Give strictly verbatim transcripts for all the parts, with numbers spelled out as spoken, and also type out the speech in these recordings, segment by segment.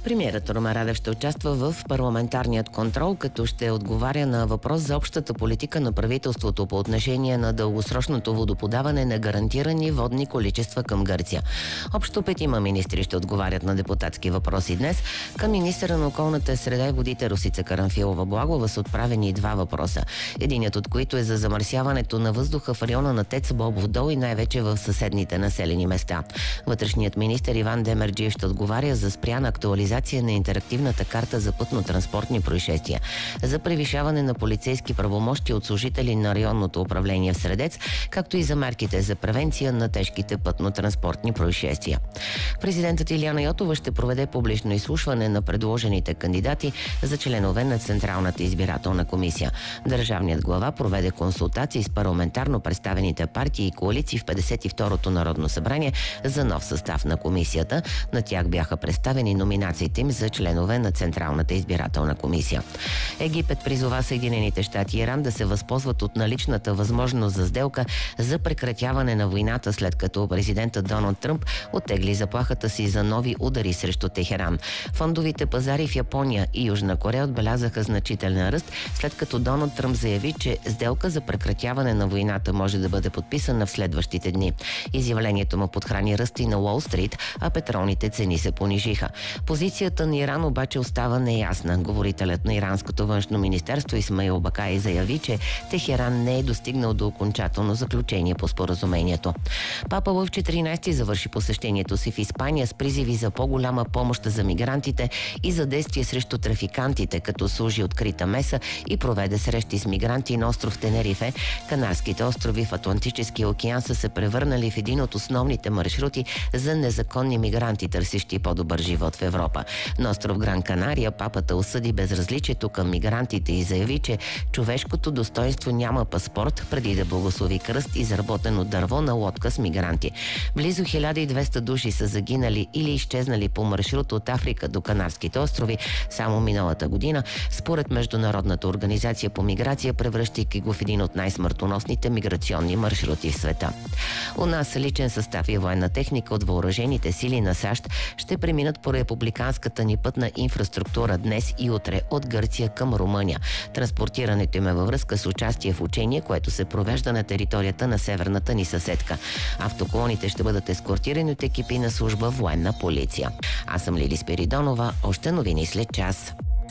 Премиерът Румен Радев ще участва в парламентарният контрол, като ще отговаря на въпрос за общата политика на правителството по отношение на дългосрочното водоподаване на гарантирани водни количества към Гърция. Общо петима министри ще отговарят на депутатски въпроси днес. Към министъра на околната среда и водите Росица Карамфилова-Благова са отправени два въпроса. Единият от които е за замърсяването на въздуха в района на ТЕЦ Бобов дол и най-вече в съседните населени места. Вътрешният министър Иван Демерджиев ще отговаря за спряна актуализация на интерактивната карта за пътно-транспортни происшествия, за превишаване на полицейски правомощи от служители на районното управление в Средец, както и за мерките за превенция на тежките пътно-транспортни происшествия. Президентът Илияна Йотова ще проведе публично изслушване на предложените кандидати за членове на Централната избирателна комисия. Държавният глава проведе консултации с парламентарно представените партии и коалиции в петдесет и второто Народно събрание за нов състав на комисията. На тях бяха представени номинациите им за членове на Централната избирателна комисия. Египет призова Съединените щати и Иран да се възползват от наличната възможност за сделка за прекратяване на войната, след като президентът Доналд Тръмп оттегли заплахата си за нови удари срещу Техеран. Фондовите пазари в Япония и Южна Корея отбелязаха значителен ръст, след като Доналд Тръмп заяви, че сделка за прекратяване на войната може да бъде подписана в следващите дни. Изявлението му подхрани ръсти на Уол Стрит, а петролните цени се понижиха. Позицията на Иран обаче остава неясна. Говорителят на иранското външно министерство Исмаил Бакаи заяви, че Техеран не е достигнал до окончателно заключение по споразумението. Папа Лъв четиринайсети завърши посещението си в Испания с призиви за по-голяма помощ за мигрантите и за действие срещу трафикантите, като служи открита меса и проведе срещи с мигранти на остров Тенерифе. Канарските острови в Атлантическия океан са се превърнали в един от основните маршрути за незаконни мигранти, търсещи по-добър живот в Европа. На остров Гран Канария папата осъди безразличието към мигрантите и заяви, че човешкото достоинство няма паспорт, преди да благослови кръст, изработен от дърво на лодка с мигранти. Близо хиляда и двеста души са загинали или изчезнали по маршрут от Африка до Канарските острови само миналата година, според Международната организация по миграция, превръщайки го в един от най-смъртоносните миграционни маршрути в света. У нас личен състав и военна техника от въоръжените сили на САЩ ще преминат по републиканската ни пътна инфраструктура днес и утре от Гърция към Румъния. Транспортирането им е във връзка с участие в учение, което се провежда на територията на северната ни съседка. Автоколоните ще бъдат ескортирани от екипи на служба военна полиция. Аз съм Лили Спиридонова. Още новини след час.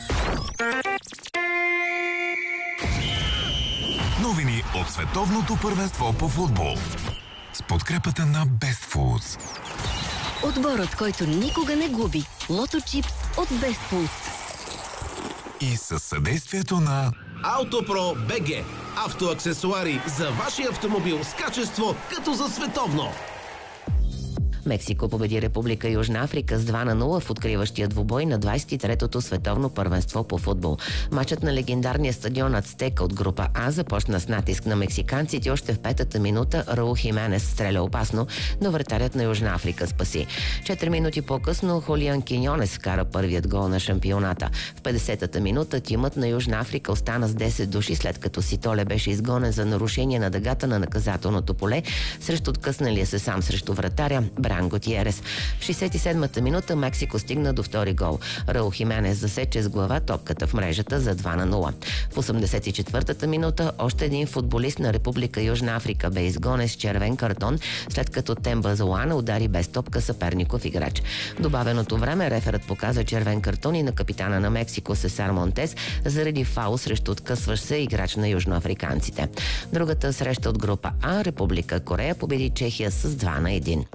Новини от световното първенство по футбол с подкрепата на Best Foods. Отборът, който никога не губи. Лото чипс от Best Foods. И със съдействието на Автопро БГ. Автоаксесуари за вашия автомобил с качество като за световно. Мексико победи Република Южна Африка с два на нула в откриващия двубой на двайсет и третото световно първенство по футбол. Матчът на легендарния стадион Ацтека от група А започна с натиск на мексиканците. Още в петата минута Раул Хименес стреля опасно, но вратарят на Южна Африка спаси. Четири минути по-късно Хулиан Киньонес вкара първият гол на шампионата. В петдесетата минута тимът на Южна Африка остана с десет души, след като Ситоле беше изгонен за нарушение на дъгата на наказателното поле срещу откъсналия се сам срещу вратаря Бран Готиерес. В шейсет и седмата минута Мексико стигна до втори гол. Раул Хименес засече с глава топката в мрежата за два на нула. В осемдесет и четвъртата минута още един футболист на Република Южна Африка бе изгонен с червен картон, след като Темба Зоана удари без топка съперников играч. В добавеното време реферът показа червен картон и на капитана на Мексико Сесар Монтес заради фаул срещу откъсващ се играч на южноафриканците. Другата среща от група А, Република Корея победи Чехия с два на едно.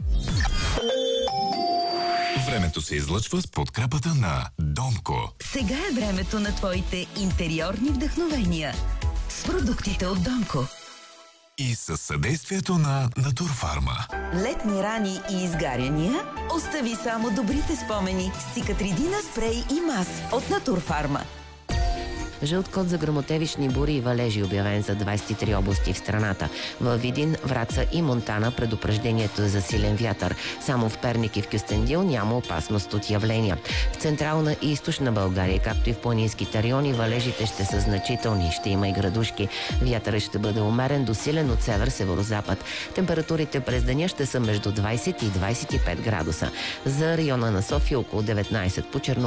Времето се излъчва с подкрепата на Домко. Сега е времето на твоите интериорни вдъхновения с продуктите от Домко. И със съдействието на Натурфарма. Летни рани и изгаряния? Остави само добрите спомени с Цикатридина спрей и мас от Натурфарма. Жълт код за гръмотевични бури и валежи, обявен за двайсет и три области в страната. Във Видин, Враца и Монтана предупреждението е за силен вятър. Само в Перник и в Кюстендил няма опасност от явления. В Централна и Източна България, както и в планинските райони, валежите ще са значителни. Ще има и градушки. Вятърът ще бъде умерен до силен от север-северозапад. Температурите през деня ще са между двайсет и двайсет и пет градуса. За района на София около деветнайсет, по Черно